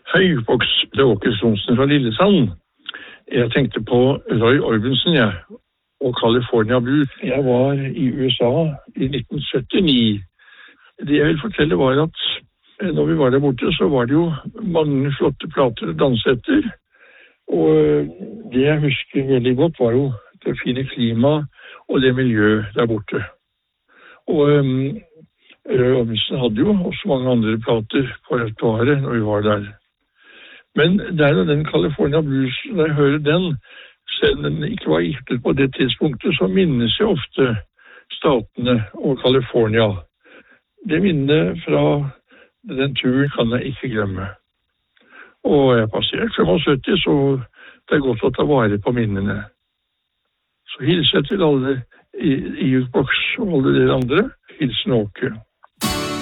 Hei, Voks, det er Åke Sonsen fra Lillesand. Jeg tenkte på Roy Orbison, og California Blues. Jeg var i USA i 1979. Det jeg vil fortelle var at når vi var der borte, så var det jo mange flotte plater å danse etter. Og det jeg husker veldig godt var jo det fine klimaet og det miljøet der borte. Og Roy Orbison hadde jo også mange andre plater på repertoaret når vi var der. Men der den California Blues, når jeg hører den, selv den ikke var giftet på det tidspunktet, så minnes jeg ofte statene og California. Det minnet fra den turen kan jeg ikke glemme. Og jeg passerte 75, så det er godt å ta vare på minnene. Så hilser jeg til alle i Jukebox og alle dere andre. Hilsen Åke.